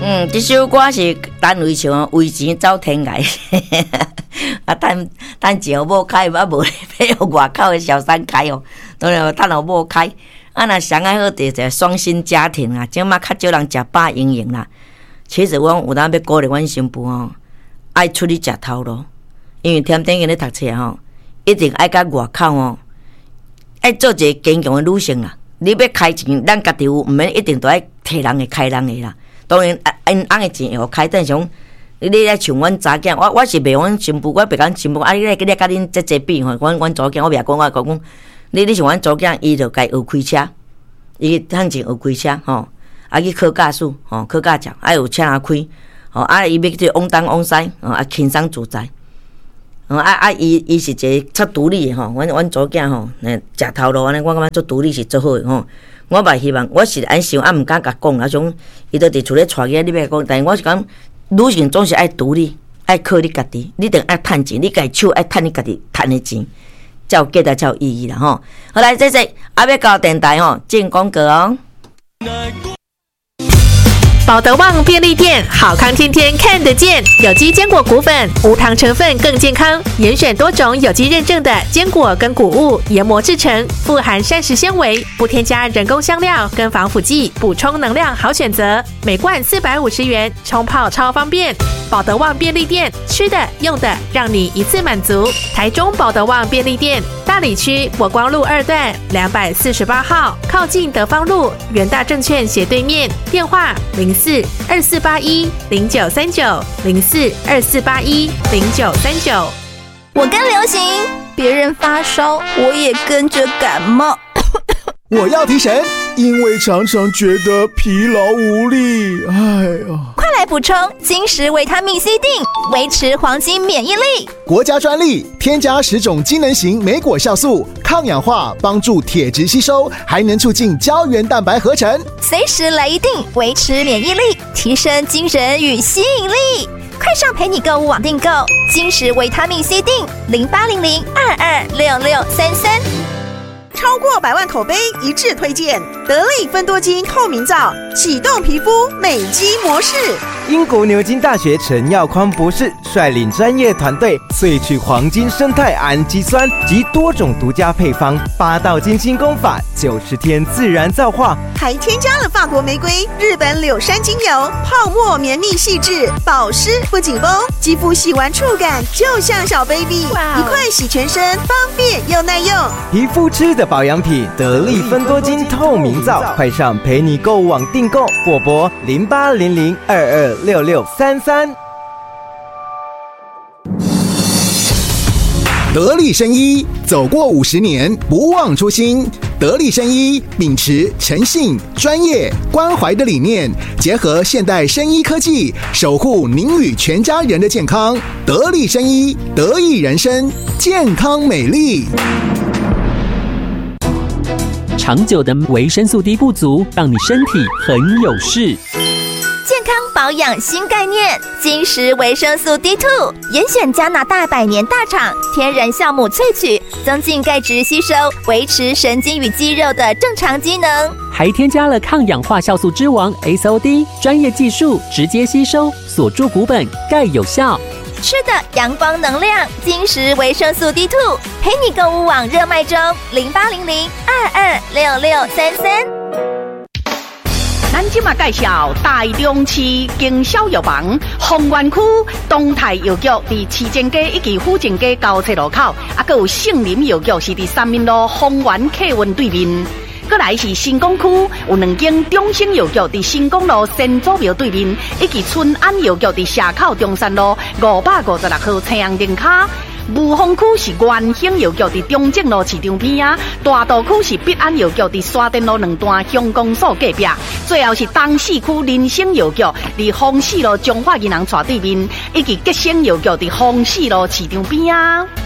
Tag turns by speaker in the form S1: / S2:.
S1: 这首歌是单位唱为钱走天涯，啊，等钱互某开，啊无要互外口的小三开哦，当然等互某开。啊，若上爱好就是双薪家庭啊，即马较少人食饱营营啦。其实阮有当要鼓励阮新妇吼，爱出去食头路，因为天天咧读册吼，一定爱甲外口吼，爱做一个坚强的女性啦。你要开钱，咱家己有，毋免一定都爱摕人的开人的啦。当然，因翁的钱会互开，但是讲你来像阮查囝，我是袂阮新妇，我袂讲新妇，啊，你来甲恁这比吼，阮查囝，我袂讲，我讲，你像阮查囝，伊就该学开车，伊趁钱学开车吼，啊去考驾驶吼，考驾照，啊有车啊开，吼啊伊要去往东往西，啊轻松自在，伊是一个较独立的吼，阮查囝吼，食头路安尼，我感觉做独立是做好的吼。我嘛希望，我是安想，毋敢甲讲那种，伊都伫厝咧带囝，你别讲，但是我是讲，女性总是爱独立，爱靠你家己，你得爱趁钱，你家手爱趁你家己趁的钱，才有价值，才有意义啦吼。好来，这要到电台吼，进广告哦。
S2: 保德旺便利店，好康天天看得见，有机坚果谷粉，无糖成分更健康，严选多种有机认证的坚果跟谷物研磨制成，富含膳食纤维，不添加人工香料跟防腐剂，补充能量好选择。每罐450元，冲泡超方便。保德旺便利店，吃的用的让你一次满足。台中保德旺便利店，大里区国光路2段248号，靠近德芳路元大证券斜对面，电话04-2481-0939，04-2481-0939。
S3: 我跟流行，别人发烧，我也跟着感冒。
S4: 我要提神，因为常常觉得疲劳无力。哎呀，
S3: 快来补充金石维他命 C 锭，维持黄金免疫力。
S4: 国家专利，添加10种机能型莓果酵素，抗氧化，帮助铁质吸收，还能促进胶原蛋白合成。
S3: 随时来一锭，维持免疫力，提升精神与吸引力。快上陪你购物网订购金石维他命 C 锭，0800-226633。
S5: 超过100万口碑一致推荐得力芬多精透明皂，启动皮肤美肌模式。
S6: 英国牛津大学陈耀匡博士率领专业团队萃取黄金生态氨基酸及多种独家配方，8道金星功法，90天自然皂化，
S5: 还添加了法国玫瑰、日本柳杉精油，泡沫绵密细致，保湿不紧绷，肌肤洗完触感就像小 baby， 一块洗全身，方便又耐用。
S6: 皮肤吃的保养品，得力芬多精透明皂，快上陪你购物网订购，或拨0800-226633。
S4: 得力生医，走过50年，不忘初心。得力生医秉持诚信、专业、关怀的理念，结合现代生医科技，守护您与全家人的健康。得力生医，得意人生，健康美丽。
S7: 长久的维生素 D 不足，让你身体很有事。
S3: 健康保养新概念，金石维生素 D2， 严选加拿大100年大厂天然酵母萃取，增进钙质吸收，维持神经与肌肉的正常机能，
S7: 还添加了抗氧化酵素之王 SOD， 专业技术直接吸收，锁住骨本，钙有效。
S3: 吃的阳光能量，金石维生素 D2， 陪你购物网热卖中，0800-226633。
S8: 咱今嘛介绍台中市经销药房丰原区东泰药局，伫市政街以及府政街交叉路口，还有杏林药局是伫3民路丰原客运对面。过来是新港区有2间中兴药局，伫新港路新祖庙对面，以及春安药局伫社口中山路556号青阳灯卡。雾峰区是元兴药局伫中正路市场边啊，大道区是必安药局伫沙田路2段乡公所隔壁，最后是东市区林生药局伫丰市路中华银行斜对面，以及吉生药局伫丰市路市场边啊。